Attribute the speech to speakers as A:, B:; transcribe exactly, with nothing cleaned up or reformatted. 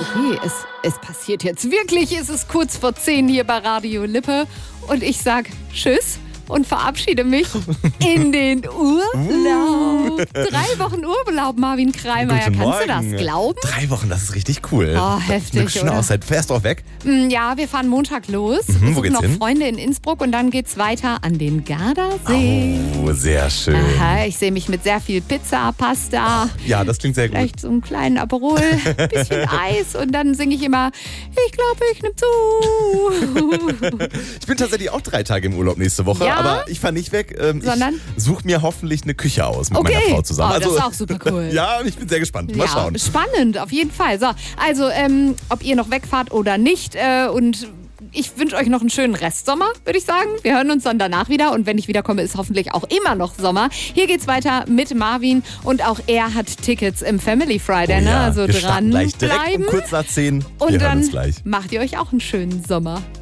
A: Okay, es, es passiert jetzt wirklich. Es ist kurz vor zehn hier bei Radio Lippe. Und ich sag Tschüss und verabschiede mich in den Urlaub. Drei Wochen Urlaub, Marvin Kreimeier.
B: Guten
A: Kannst du
B: Morgen.
A: das glauben?
B: Drei Wochen, das ist richtig cool.
A: Oh, heftig,
B: Eine schöne
A: oder?
B: Auszeit. Fährst du auch weg?
A: Mm, Ja, wir fahren Montag los.
B: Mhm,
A: wir
B: wo
A: suchen
B: geht's
A: noch
B: hin?
A: Freunde in Innsbruck und dann geht's weiter an den Gardasee.
B: Oh, sehr schön.
A: Aha, ich sehe mich mit sehr viel Pizza, Pasta,
B: Ja, das klingt sehr gut.
A: vielleicht so einen kleinen Aperol, bisschen Eis und dann singe ich immer, ich glaube, ich nehme zu.
B: Ich bin tatsächlich auch drei Tage im Urlaub nächste Woche,
A: Ja?
B: aber ich fahre nicht weg. Ähm,
A: Sondern?
B: Ich suche mir hoffentlich eine Küche aus mit
A: Okay.
B: meiner Frau zusammen.
A: Oh, das ist auch super cool.
B: Ja, und ich bin sehr gespannt. Mal
A: ja,
B: schauen.
A: spannend, auf jeden Fall. So, also, ähm, ob ihr noch wegfahrt oder nicht äh, und ich wünsche euch noch einen schönen Restsommer, würde ich sagen. Wir hören uns dann danach wieder und wenn ich wiederkomme, ist hoffentlich auch immer noch Sommer. Hier geht's weiter mit Marvin und auch er hat Tickets im Family Friday,
B: Oh
A: ne?
B: ja,
A: Also
B: wir starten
A: dran
B: gleich direkt
A: bleiben.
B: um kurz nach zehn.
A: Und
B: wir hören
A: dann
B: uns gleich.
A: macht ihr euch auch einen schönen Sommer.